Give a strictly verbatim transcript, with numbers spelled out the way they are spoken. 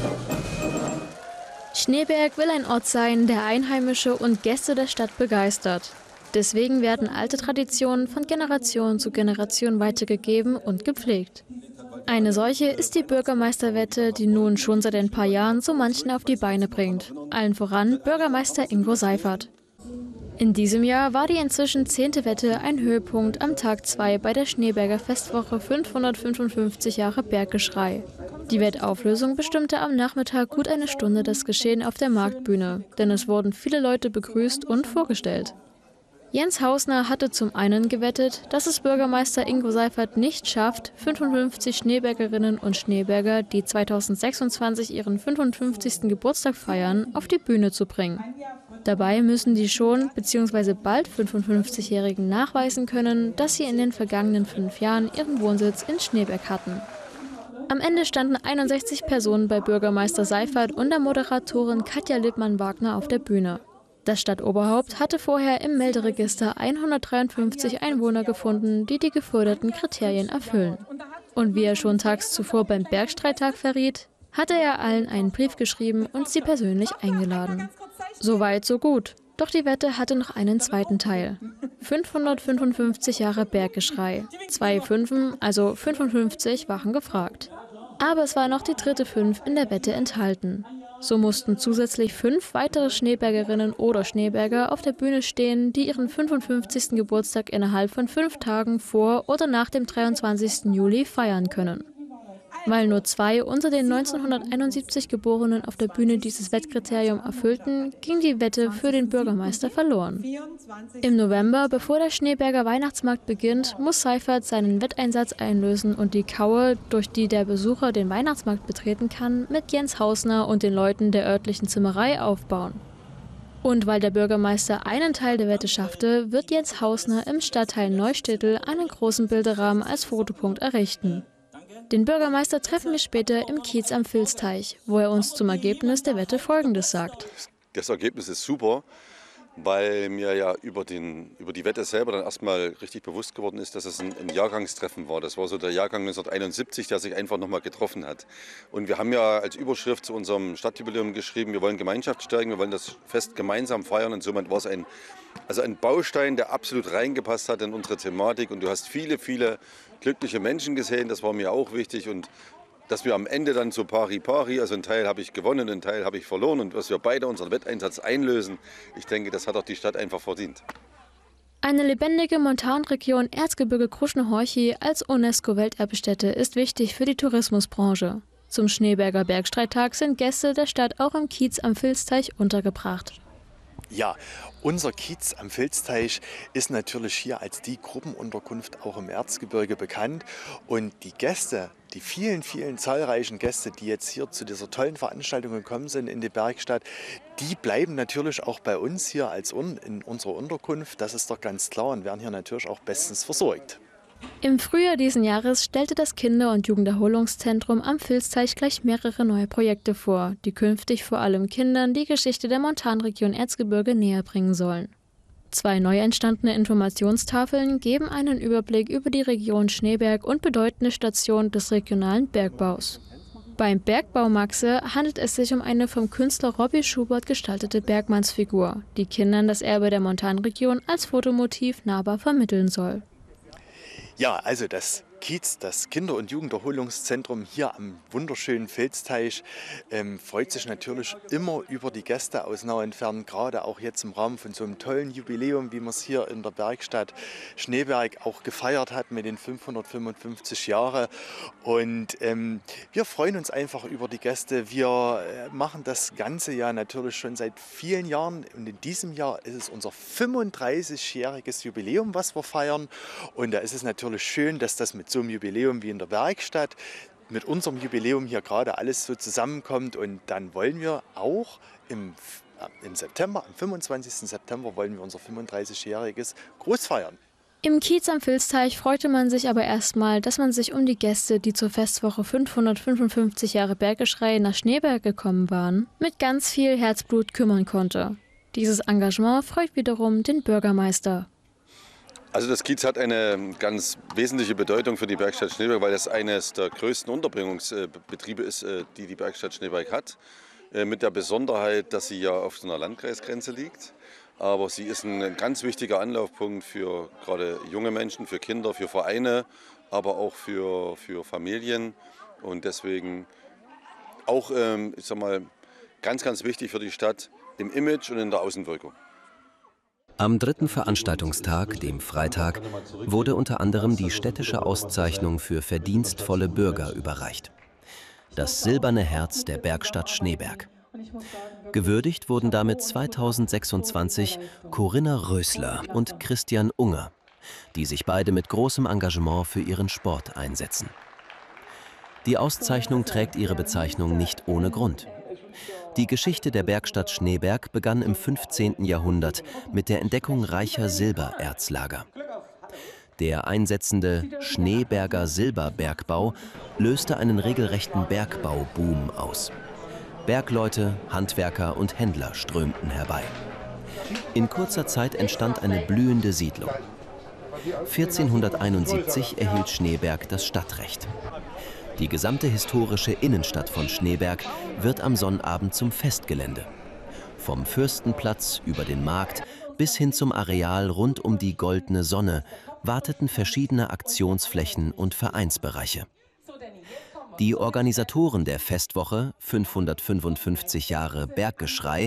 Schneeberg will ein Ort sein, der Einheimische und Gäste der Stadt begeistert. Deswegen werden alte Traditionen von Generation zu Generation weitergegeben und gepflegt. Eine solche ist die Bürgermeisterwette, die nun schon seit ein paar Jahren so manchen auf die Beine bringt. Allen voran Bürgermeister Ingo Seifert. In diesem Jahr war die inzwischen zehnte Wette ein Höhepunkt am Tag zwei bei der Schneeberger Festwoche fünfhundertfünfundfünfzig Jahre Berggeschrei. Die Wettauflösung bestimmte am Nachmittag gut eine Stunde das Geschehen auf der Marktbühne, denn es wurden viele Leute begrüßt und vorgestellt. Jens Hausner hatte zum einen gewettet, dass es Bürgermeister Ingo Seifert nicht schafft, fünfundfünfzig Schneebergerinnen und Schneeberger, die zweitausendsechsundzwanzig ihren fünfundfünfzigsten Geburtstag feiern, auf die Bühne zu bringen. Dabei müssen die schon bzw. bald fünfundfünfzigjährigen nachweisen können, dass sie in den vergangenen fünf Jahren ihren Wohnsitz in Schneeberg hatten. Am Ende standen einundsechzig Personen bei Bürgermeister Seifert und der Moderatorin Katja Lippmann-Wagner auf der Bühne. Das Stadtoberhaupt hatte vorher im Melderegister hundertdreiundfünfzig Einwohner gefunden, die die geforderten Kriterien erfüllen. Und wie er schon tags zuvor beim Bergstreittag verriet, hatte er allen einen Brief geschrieben und sie persönlich eingeladen. Soweit, so gut. Doch die Wette hatte noch einen zweiten Teil. fünfhundertfünfundfünfzig Jahre Berggeschrei. Zwei Fünfen, also fünfundfünfzig, waren gefragt. Aber es war noch die dritte Fünf in der Wette enthalten. So mussten zusätzlich fünf weitere Schneebergerinnen oder Schneeberger auf der Bühne stehen, die ihren fünfundfünfzigsten Geburtstag innerhalb von fünf Tagen vor oder nach dem dreiundzwanzigsten Juli feiern können. Weil nur zwei unter den neunzehnhunderteinundsiebzig Geborenen auf der Bühne dieses Wettkriterium erfüllten, ging die Wette für den Bürgermeister verloren. Im November, bevor der Schneeberger Weihnachtsmarkt beginnt, muss Seifert seinen Wetteinsatz einlösen und die Kaue, durch die der Besucher den Weihnachtsmarkt betreten kann, mit Jens Hausner und den Leuten der örtlichen Zimmerei aufbauen. Und weil der Bürgermeister einen Teil der Wette schaffte, wird Jens Hausner im Stadtteil Neustädtel einen großen Bilderrahmen als Fotopunkt errichten. Den Bürgermeister treffen wir später im Kiez am Vilsteich, wo er uns zum Ergebnis der Wette Folgendes sagt. Das Ergebnis ist super, weil mir ja über, den, über die Wette selber dann erstmal richtig bewusst geworden ist, dass es ein, ein Jahrgangstreffen war. Das war so der Jahrgang neunzehnhunderteinundsiebzig, der sich einfach nochmal getroffen hat. Und wir haben ja als Überschrift zu unserem Stadtjubiläum geschrieben, wir wollen Gemeinschaft stärken, wir wollen das Fest gemeinsam feiern. Und somit war es ein, also ein Baustein, der absolut reingepasst hat in unsere Thematik. Und du hast viele, viele glückliche Menschen gesehen, das war mir auch wichtig. Und dass wir am Ende dann so pari-pari, also einen Teil habe ich gewonnen, einen Teil habe ich verloren und dass wir beide unseren Wetteinsatz einlösen, ich denke, das hat auch die Stadt einfach verdient. Eine lebendige Montanregion Erzgebirge-Kruschne-Horchi als UNESCO-Welterbestätte ist wichtig für die Tourismusbranche. Zum Schneeberger Bergstreittag sind Gäste der Stadt auch im Kiez am Vilsteich untergebracht. Ja, unser Kiez am Vilsteich ist natürlich hier als die Gruppenunterkunft auch im Erzgebirge bekannt. Und die Gäste, die vielen, vielen zahlreichen Gäste, die jetzt hier zu dieser tollen Veranstaltung gekommen sind in die Bergstadt, die bleiben natürlich auch bei uns hier als un- in unserer Unterkunft. Das ist doch ganz klar und werden hier natürlich auch bestens versorgt. Im Frühjahr diesen Jahres stellte das Kinder- und Jugenderholungszentrum am Vilsteich gleich mehrere neue Projekte vor, die künftig vor allem Kindern die Geschichte der Montanregion Erzgebirge näher bringen sollen. Zwei neu entstandene Informationstafeln geben einen Überblick über die Region Schneeberg und bedeutende Stationen des regionalen Bergbaus. Beim Bergbau Maxe handelt es sich um eine vom Künstler Robby Schubert gestaltete Bergmannsfigur, die Kindern das Erbe der Montanregion als Fotomotiv nahbar vermitteln soll. Ja, also das Kiez, das Kinder- und Jugenderholungszentrum hier am wunderschönen Vilsteich, ähm, freut sich natürlich immer über die Gäste aus nah und fern, gerade auch jetzt im Rahmen von so einem tollen Jubiläum, wie man es hier in der Bergstadt Schneeberg auch gefeiert hat mit den fünfhundertfünfundfünfzig Jahren. Und ähm, wir freuen uns einfach über die Gäste. Wir äh, machen das Ganze ja natürlich schon seit vielen Jahren und in diesem Jahr ist es unser fünfunddreißigjähriges Jubiläum, was wir feiern. Und da ist es natürlich schön, dass das mit so einem Jubiläum wie in der Werkstatt, mit unserem Jubiläum hier gerade alles so zusammenkommt. Und dann wollen wir auch im, im September, am fünfundzwanzigsten September, wollen wir unser fünfunddreißigjähriges groß feiern. Im Kiez am Vilsteich freute man sich aber erstmal, dass man sich um die Gäste, die zur Festwoche fünfhundertfünfundfünfzig Jahre Berggeschrei nach Schneeberg gekommen waren, mit ganz viel Herzblut kümmern konnte. Dieses Engagement freut wiederum den Bürgermeister. Also das Kiez hat eine ganz wesentliche Bedeutung für die Bergstadt Schneeberg, weil es eines der größten Unterbringungsbetriebe ist, die die Bergstadt Schneeberg hat. Mit der Besonderheit, dass sie ja auf so einer Landkreisgrenze liegt. Aber sie ist ein ganz wichtiger Anlaufpunkt für gerade junge Menschen, für Kinder, für Vereine, aber auch für, für Familien. Und deswegen auch, ich sag mal, ganz, ganz wichtig für die Stadt im Image und in der Außenwirkung. Am dritten Veranstaltungstag, dem Freitag, wurde unter anderem die städtische Auszeichnung für verdienstvolle Bürger überreicht. Das silberne Herz der Bergstadt Schneeberg. Gewürdigt wurden damit zweitausendsechsundzwanzig Corinna Rösler und Christian Unger, die sich beide mit großem Engagement für ihren Sport einsetzen. Die Auszeichnung trägt ihre Bezeichnung nicht ohne Grund. Die Geschichte der Bergstadt Schneeberg begann im fünfzehnten Jahrhundert mit der Entdeckung reicher Silbererzlager. Der einsetzende Schneeberger Silberbergbau löste einen regelrechten Bergbauboom aus. Bergleute, Handwerker und Händler strömten herbei. In kurzer Zeit entstand eine blühende Siedlung. vierzehnhunderteinundsiebzig erhielt Schneeberg das Stadtrecht. Die gesamte historische Innenstadt von Schneeberg wird am Sonnabend zum Festgelände. Vom Fürstenplatz über den Markt bis hin zum Areal rund um die Goldene Sonne warteten verschiedene Aktionsflächen und Vereinsbereiche. Die Organisatoren der Festwoche fünfhundertfünfundfünfzig Jahre Berggeschrei